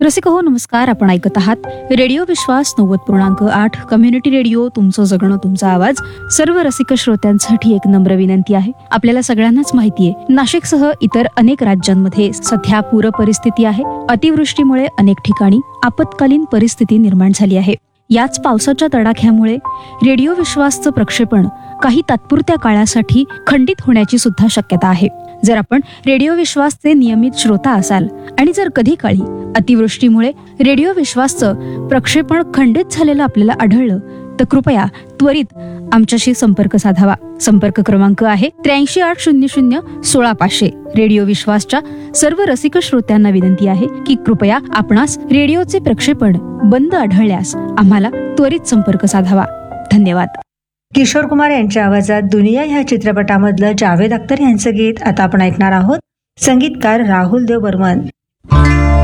रसिक हो नमस्कार. आपण ऐकत आहात रेडिओ विश्वास 90.8 कम्युनिटी रेडिओ. तुमचं जगणं तुमचा आवाज. सर्व रसिक श्रोत्यांसाठी एक नम्र विनंती आहे. आपल्याला सगळ्यांनाच माहितीये, नाशिकसह इतर अनेक राज्यांमध्ये सध्या पूर परिस्थिती आहे. अतिवृष्टीमुळे अनेक ठिकाणी आपत्कालीन परिस्थिती निर्माण झाली आहे. याच पावसाच्या तडाख्यामुळे रेडिओ विश्वासचं प्रक्षेपण काही तात्पुरत्या काळासाठी खंडित होण्याची सुद्धा शक्यता आहे. जर आपण रेडिओ विश्वासचे नियमित श्रोता असाल आणि जर कधी काळी अतिवृष्टीमुळे रेडिओ विश्वासचं प्रक्षेपण खंडित झालेलं आपल्याला आढळलं तर कृपया त्वरित आमच्याशी संपर्क साधावा. संपर्क क्रमांक आहे 8380016500. रेडिओ विश्वासच्या सर्व रसिक श्रोत्यांना विनंती आहे की कृपया आपणास रेडिओचे प्रक्षेपण बंद आढळल्यास आम्हाला त्वरित संपर्क साधावा. धन्यवाद. किशोर कुमार यांच्या आवाजात दुनिया ह्या चित्रपटामधलं जावेद अख्तर यांचं गीत आता आपण ऐकणार आहोत. संगीतकार राहुल देव बर्मन.